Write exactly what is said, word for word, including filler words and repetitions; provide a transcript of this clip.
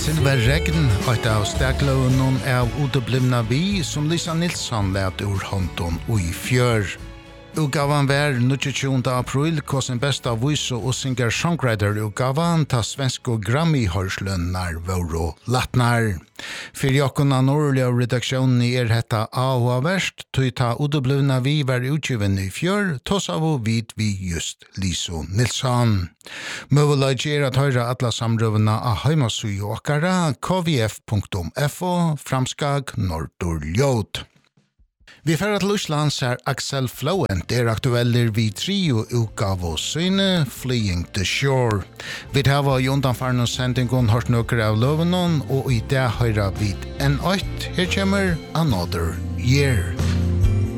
Silverregn, ett av steklånen av uteblivna vi, som Lisa Nilsson lät ur hånden og i fjør. Utgavan var tjuende april, kosen bästa voice og singer-songwriter-utgavan ta svenske Grammy-hørslønnar våre latnar. For jokkona nordlige redaksjonen i er hetta A verst, tog ta uteblivna vi var utgiven i fjør, tås av og vid vi just Lisa Nilsson. Møveløy er at høyre alle samrøvene av heimasui og akkara, k v f punktum f o, framskag Nordorljot. Vi färrar till Island ser Axel Flowent är aktueller vid trio utgave syne Fleeing the Shore. Vi har i undanfarne sendingen hørt noen av løvenen, og i det høyre vid en åt. Her kommer Another Year.